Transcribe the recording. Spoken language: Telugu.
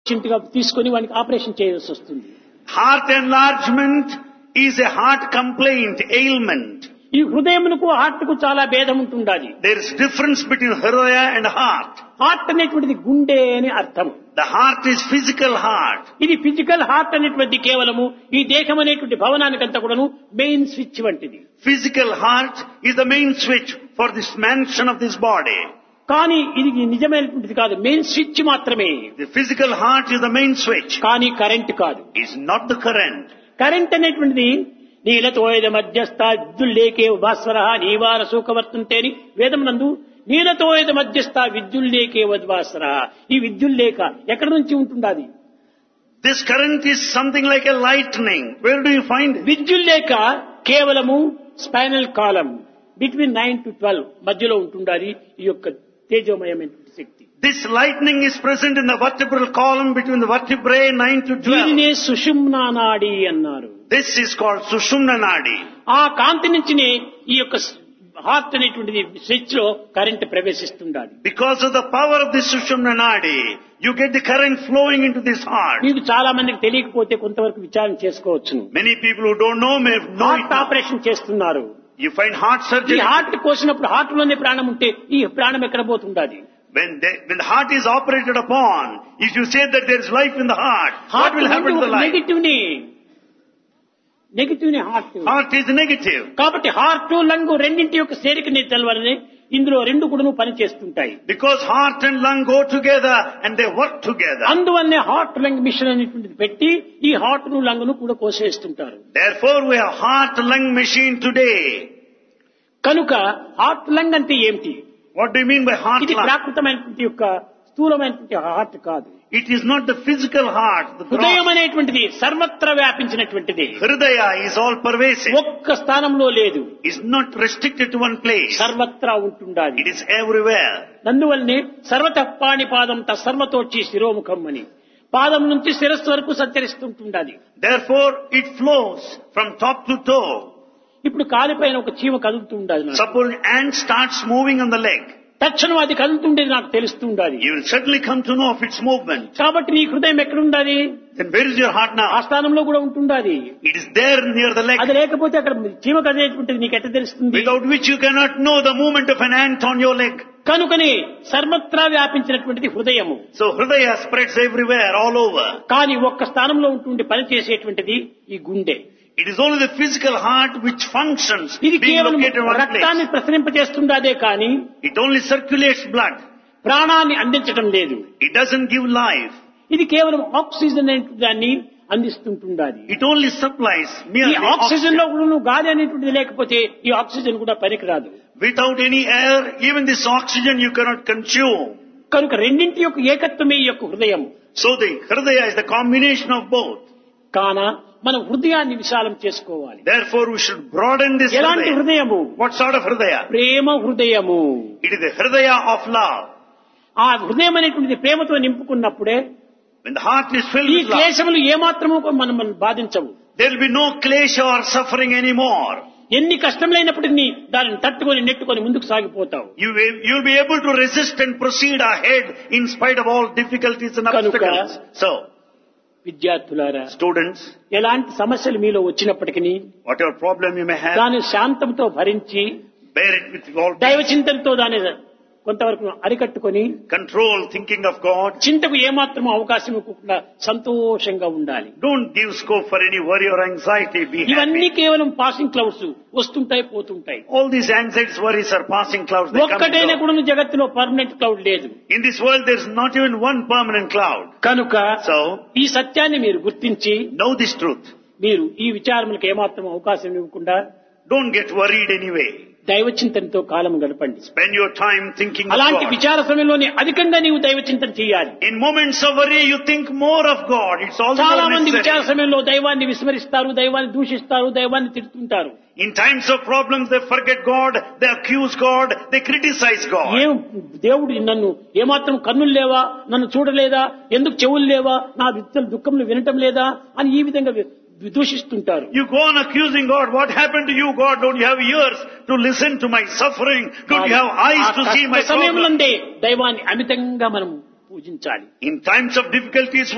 చింటిగా తీసుకొని వానికి ఆపరేషన్ చేయాల్సి వస్తుంది. Heart enlargement is a heart complaint, ailment. ఈ హృదయమునకు హార్ట్ కు చాలా భేదం ఉంటుండాలి. There is difference between hridaya and heart. Heart అనేటువంటిది గుండె అని అర్థం. The heart is physical heart. ఇది ఫిజికల్ హార్ట్ అనేటువంటి కేవలము ఈ దేహం అనేటువంటి భవనానికంతా కూడాను మెయిన్ స్విచ్ వంటిది. Physical heart is the main switch for this mansion of this body. కానీ ఇది నిజమైనటువంటిది కాదు, మెయిన్ స్విచ్ మాత్రమే. The physical heart is the main switch. కానీ కరెంట్ కాదు. Is not the current. Current అనేటువంటిది నీలతోయద మధ్యస్థ విద్యుల్లేకే భాస్వర నీవార సూకవర్తుంటే అని వేదం నందు నీలతోయద మధ్యస్థ విద్యుల్లేకే వద్వాస్వర. ఈ విద్యుల్లేఖ ఎక్కడి నుంచి ఉంటుండాది? This current is something like a lightning. Where do you find it? విద్యుల్లేఖ కేవలము స్పైనల్ కాలం బిట్వీన్ 9 to 12 మధ్యలో ఉంటుండాలి ఈ యొక్క తేజోమయమైనటువంటి శక్తి. This lightning is present in the vertebral column between the vertebrae 9 to 12. దీనినే సుషుమ్నా నాడి అన్నారు. This is called Sushumna Nadi. ఆ కాంతి నుంచినే ఈ యొక్క హార్ట్ అనేటువంటిది స్విచ్ లో current ప్రవేశిస్తుండాలి. Because of the power of this Sushumna Nadi, you get the current flowing into this heart. మీకు చాలా మందికి తెలియకపోతే కొంతవరకు విచారణ చేసుకోవచ్చును. Many people who don't know may know heart it. Operation చేస్తున్నారు. You find heart ఈ surgery. హార్ట్ కోసినప్పుడు హార్ట్ లోనే ప్రాణం ఉంటే ఈ ప్రాణం ఎక్కడ పోతుండాలి? When the heart is operated upon, if you say that there is life in the heart, what will happen to the life? Negative ని హార్ట్. Heart is negative. కాబట్టి హార్ట్ లంగ్ రెండింటి యొక్క చేరికని తెలవాలని ఇందులో రెండు కూడా పని చేస్తుంటాయి. Because heart and lung go together and they work together. అందువల్లనే హార్ట్ లంగ్ మిషన్ అనేటువంటిది పెట్టి ఈ హార్ట్ ను లంగ్ ను కూడా కోసేస్తుంటారు. Therefore we have heart lung machine today. కనుక హార్ట్ లంగ్ అంటే ఏమిటి? What do you mean by heart ఇది lung? ప్రాకృతమైనటువంటి యొక్క స్థూలమైనటువంటి హార్ట్ కాదు. It is not the physical heart. The హృదయం gross. అనేటువంటిది సర్వత్రా వ్యాపించినటువంటిది. Hridaya is all pervasive. ఒక్క స్థానంలో లేదు, It's not restricted to one place. సర్వత్రా ఉంటుండాలి. It is everywhere. అందువల్లనే సర్వతః పాణిపాదం తస్సర్వతోచి శిరోముఖం అని పాదం నుంచి శిరస్సు వరకు సంచరిస్తుంటుండాలి. Therefore it flows from top to toe. ఇప్పుడు కాలిపైన ఒక చీమ కదులుతూ ఉండాలి. Suppose an ant starts moving on the leg. తక్షణం అది కదులుతుండేది నాకు తెలుస్తూ ఉండాలి. You will certainly come to know of its movement. కాబట్టి నీ హృదయం ఎక్కడ ఉండాలి? Then where is your heart ఆ now? స్థానంలో కూడా ఉంటుండాలి. It is there near the leg. అది లేకపోతే అక్కడ చీమ కదిలేటువంటిది నీకు ఎట్ట తెలుస్తుంది? Without which you cannot know the movement of an ant on your leg. కనుకనే సర్వత్రా వ్యాపించినటువంటిది హృదయము. So Hridaya spreads everywhere, all over. కానీ ఒక్క స్థానంలో ఉంటుండి పనిచేసేటువంటిది ఈ గుండె. It is only the physical heart which functions, ఇది being కేవలం located in one రక్తాన్ని place. ప్రసరింపజేస్తుండదే కానీ It only circulates blood. ప్రాణాన్ని అందించడం లేదు. It doesn't give life. ఇది కేవలం ఆక్సిజన్ అనే దాన్ని అందిస్తుంటుండాలి. It only supplies ఈ merely ఆక్సిజన్ లో oxygen. కూడా నువ్వు గాలి అనేటువంటిది లేకపోతే ఈ ఆక్సిజన్ కూడా పనికిరాదు. Without any air, even this oxygen you cannot consume. కనుక రెండింటి యొక్క ఏకత్వమే ఈ యొక్క హృదయం. So the Hridaya is the combination of both. కాన మనం హృదయాన్ని విశాలం చేసుకోవాలి. Therefore we should broaden this ఎలాంటి Hridaya. హృదయము? What sort of Hridaya? ప్రేమ హృదయము. It is the Hridaya of love. ఆ హృదయం అనేటువంటిది ప్రేమతో నింపుకున్నప్పుడే When the heart is filled ఈ with love, క్లేశములు ఏమాత్రము మనం బాధించవు. there will be no klesha or suffering anymore. ఎన్ని కష్టములైనప్పటికీ దానిని తట్టుకొని నెట్టుకొని ముందుకు సాగిపోతావు. You'll be able to resist and proceed ahead in spite of all difficulties and obstacles. So, విద్యార్థులారా, students, ఎలాంటి సమస్యలు మీలో వచ్చినప్పటికీ whatever problem you may have, దాని శాంతంతో భరించి bear it with all దైవ చింతనతో దాని కొంతవరకు అరికట్టుకొని control, thinking of God. చింతకు ఏమాత్రం అవకాశం ఇవ్వకుండా సంతోషంగా ఉండాలి. Don't give scope for any worry or anxiety. Be ఇవన్నీ happy. కేవలం పాసింగ్ క్లౌడ్స్, వస్తుంటాయి పోతుంటాయి. All these anxieties, worries are passing clouds. They come and ఒక్కటైనా go. కూడా జగత్తులో పర్మనెంట్ క్లౌడ్ లేదు. In this world there is not even one permanent cloud. కనుక So, ఈ సత్యాన్ని మీరు గుర్తించి know this truth. మీరు ఈ విచారములకు ఏమాత్రం అవకాశం ఇవ్వకుండా Don't get worried anyway. దైవ చింతనతో కాలం గడపండి. Spend your time thinking of అలాంటి God. విచార సమయంలోనే అధికంగా నీవు దైవ చింతన చేయాలి. In moments of worry you think more of God. It's all చాలా more మంది విచార necessary. సమయంలో దైవాన్ని విస్మరిస్తారు, దైవాన్ని దూషిస్తారు, దైవాన్ని తిడుతుంటారు. In times of problems they forget God, they accuse God, they criticize God. ఏం దేవుడు నన్ను ఏమాత్రం కన్నులు లేవా, నన్ను చూడలేదా, ఎందుకు చెవులు లేవా, నా దుఃఖములు వినటం లేదా అని ఈ విధంగా దూషిస్తుంటారు. You go on accusing God. What happened to you, God? Don't you have ears to listen to my suffering? Don't you have eyes to see my problem? సమయంలో దైవాన్ని అమితంగా మనం పూజించాలి. In times of difficulties